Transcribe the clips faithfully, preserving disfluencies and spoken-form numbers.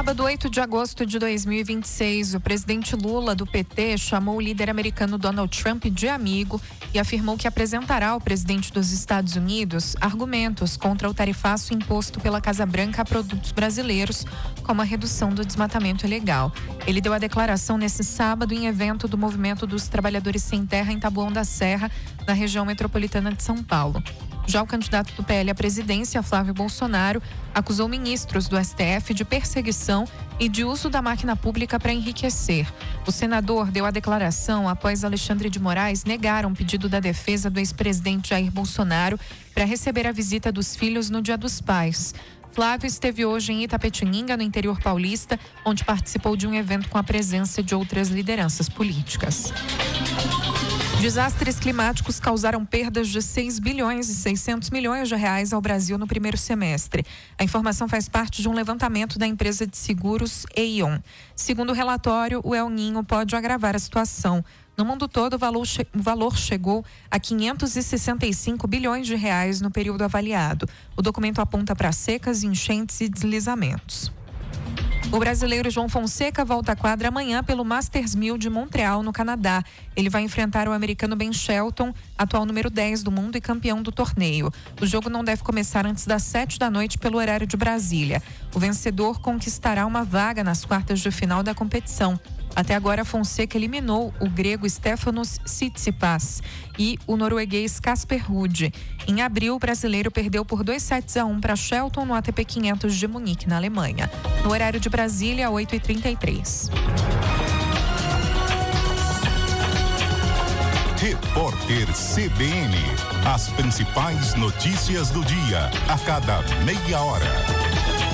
sábado, oito de agosto de dois mil e vinte e seis, o presidente Lula, do P T, chamou o líder americano Donald Trump de amigo e afirmou que apresentará ao presidente dos Estados Unidos argumentos contra o tarifaço imposto pela Casa Branca a produtos brasileiros, como a redução do desmatamento ilegal. Ele deu a declaração nesse sábado em evento do Movimento dos Trabalhadores Sem Terra em Taboão da Serra, na região metropolitana de São Paulo. Já o candidato do P L à presidência, Flávio Bolsonaro, acusou ministros do S T F de perseguição e de uso da máquina pública para enriquecer. O senador deu a declaração após Alexandre de Moraes negar um pedido da defesa do ex-presidente Jair Bolsonaro para receber a visita dos filhos no Dia dos Pais. Flávio esteve hoje em Itapetininga, no interior paulista, onde participou de um evento com a presença de outras lideranças políticas. Desastres climáticos causaram perdas de seis bilhões e seiscentos milhões de reais ao Brasil no primeiro semestre. A informação faz parte de um levantamento da empresa de seguros Aon. Segundo o relatório, o El Niño pode agravar a situação. No mundo todo, o valor, che- o valor chegou a quinhentos e sessenta e cinco bilhões de reais no período avaliado. O documento aponta para secas, enchentes e deslizamentos. O brasileiro João Fonseca volta à quadra amanhã pelo Masters mil de Montreal, no Canadá. Ele vai enfrentar o americano Ben Shelton, atual número dez do mundo e campeão do torneio. O jogo não deve começar antes das sete da noite pelo horário de Brasília. O vencedor conquistará uma vaga nas quartas de final da competição. Até agora, Fonseca eliminou o grego Stefanos Tsitsipas e o norueguês Casper Ruud. Em abril, o brasileiro perdeu por dois sets a um para Shelton no A T P quinhentos de Munique, na Alemanha. No horário de Brasília, oito e trinta e três. Repórter C B N. As principais notícias do dia, a cada meia hora.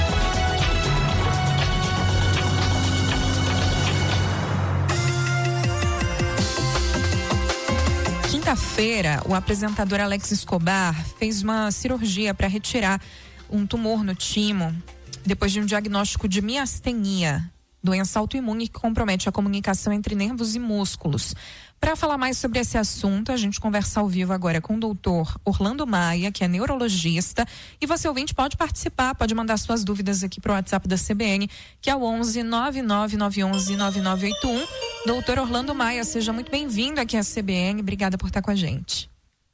Quinta-feira, o apresentador Alex Escobar fez uma cirurgia para retirar um tumor no timo depois de um diagnóstico de miastenia, doença autoimune que compromete a comunicação entre nervos e músculos. Para falar mais sobre esse assunto, a gente conversa ao vivo agora com o doutor Orlando Maia, que é neurologista. E você, ouvinte, pode participar, pode mandar suas dúvidas aqui para o WhatsApp da C B N, que é o onze nove nove nove um um nove nove oito um. Doutor Orlando Maia, seja muito bem-vindo aqui à C B N. Obrigada por estar com a gente.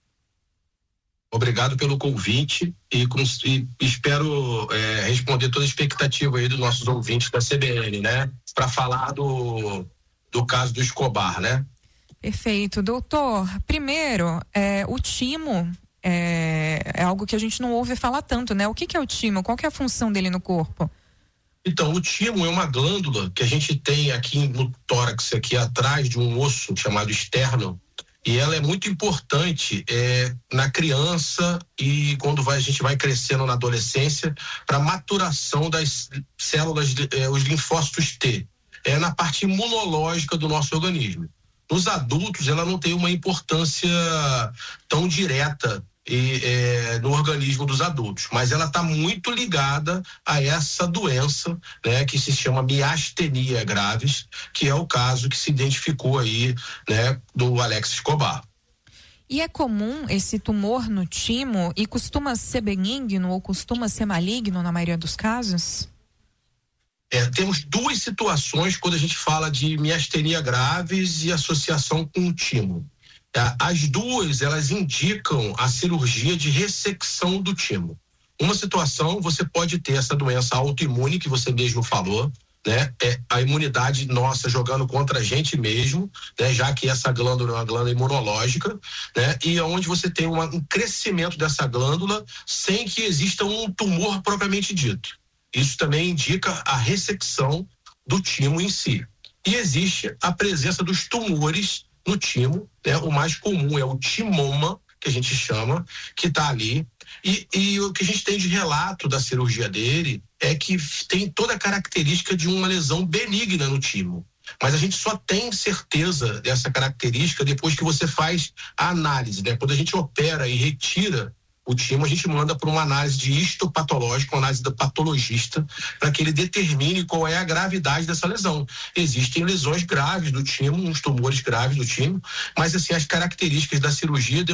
Obrigado pelo convite e, com, e espero é, responder toda a expectativa aí dos nossos ouvintes da C B N, né? Para falar do, do caso do Escobar, né? Perfeito. Doutor, primeiro, é, o timo é, é algo que a gente não ouve falar tanto, né? O que, que é o timo? Qual que é a função dele no corpo? Então, o timo é uma glândula que a gente tem aqui no tórax, aqui atrás de um osso chamado externo, e ela é muito importante é, na criança e quando vai, a gente vai crescendo na adolescência para maturação das células, é, os linfócitos T. É na parte imunológica do nosso organismo. Nos adultos, ela não tem uma importância tão direta e, é, no organismo dos adultos, mas ela está muito ligada a essa doença, né, que se chama miastenia graves, que é o caso que se identificou aí, né, do Alex Escobar. E é comum esse tumor no timo e costuma ser benigno ou costuma ser maligno na maioria dos casos? É, temos duas situações quando a gente fala de miastenia graves e associação com o timo. É, as duas, elas indicam a cirurgia de ressecção do timo. Uma situação, você pode ter essa doença autoimune que você mesmo falou, né? É a imunidade nossa jogando contra a gente mesmo, né? Já que essa glândula é uma glândula imunológica, né? E onde você tem uma, um crescimento dessa glândula sem que exista um tumor propriamente dito. Isso também indica a ressecção do timo em si. E existe a presença dos tumores no timo, né? O mais comum é o timoma, que a gente chama, que está ali. E, e o que a gente tem de relato da cirurgia dele é que tem toda a característica de uma lesão benigna no timo. Mas a gente só tem certeza dessa característica depois que você faz a análise, né? Quando a gente opera e retira o timo, a gente manda para uma análise de histopatológica, uma análise do patologista, para que ele determine qual é a gravidade dessa lesão. Existem lesões graves do timo, uns tumores graves do timo, mas assim, as características da cirurgia